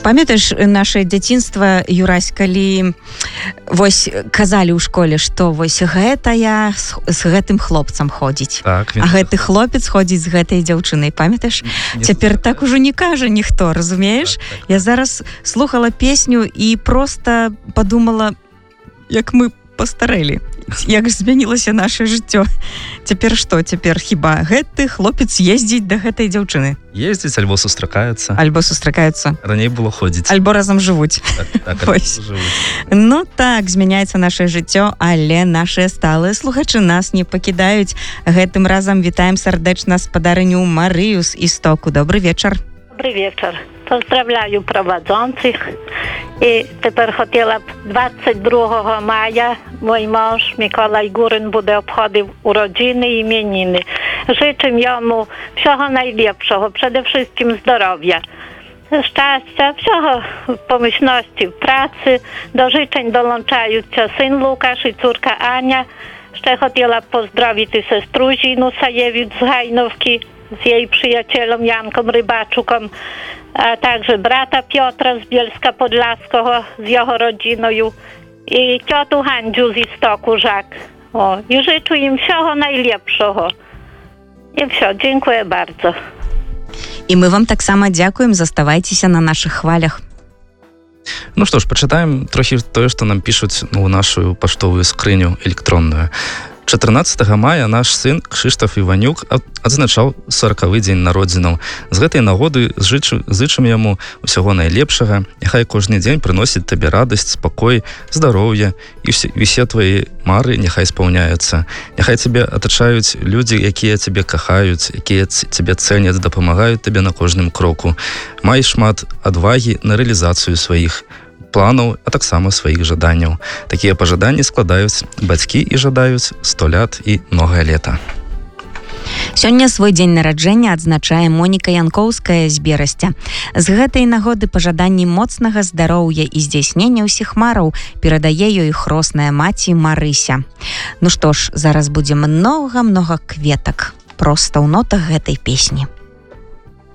Памятаеш наше дзяцінства, Юрась, калі вось казалі ў школе, што вось гэтая з гэтым хлопцам ходзіць, Так, а гэты хлопец ходзіць з гэтай дзяўчынай, памятаеш? Цяпер так ужо не кажа ніхто, разумееш? Я зараз слухала песню і проста падумала, як мы пастарэлі, як змянілася наше жыццё. Цяпер што? Цяпер хіба гэты хлопец ездзіць да гэтай дзяўчыны? Ездзіць альбо сустракаюцца. Альбо сустракаюцца. Раней было ходзіць. Альбо разам жывуць. Так, Ну так, змяняецца наше жыццё, але нашыя сталыя слухачы нас не пакідаюць. Гэтым разам вітаем сардэчна спадарыню Марыю з Істоку. Добрый вечар. Добрый вечер. Поздравляю проводzących. І тепер хотіла б 22 мая мій муж Миколай Гурин буде обходив уроджини і іменини. Życzę йому всього найліпшого, przede wszystkim zdrowia, szczęścia, всього pomyślności w pracy. Do życzeń dołączаються syn Łukasz i córka Ania. Ще хотіла б поздравити сестру Зіну Саєвіч з Гайновки z jej przyjacielem Janką Rybaczuką, a także brata Piotra z Bielska Podlaskiego z jego rodziną i ciotu Handziu z Istoku Żak. I życzę im всього najlepszego. I все, dziękuję bardzo. І мы вам таксама дзякуем, заставайцеся на нашых хвалях. Ну што ж, пачытаем трохі тое, што нам пішуць у нашу паштовую скрыню электронную. 14 мая наш сын Кшыштаф Іванюк адзначаў 40-wy дзень народзінаў. З гэтай нагоды зычым яму ўсяго найлепшага. Няхай кожны дзень прыносіць табе радасць, спакой, здароўе і ўсе твае мары няхай спаўняюцца. Няхай цябе атачаюць людзі, якія цябе кахаюць, якія цябе цэняць, дапамагаюць табе на кожным кроку. Май шмат адвагі на рэалізацыю сваіх планаў, а таксама сваіх жаданняў. Такія пажаданні складаюць бацькі і жадаюць 100 лят і многае лета. Сёння свой дзень нараджэння адзначае Моніка Янкоўская з Берасця. З гэтай нагоды пажаданні моцнага здароўя і здзяйснення ўсіх мараў перадае ёй хросная маці Марыся. Ну што ж, зараз будзе многа-многа кветак проста ў нотах гэтай песні.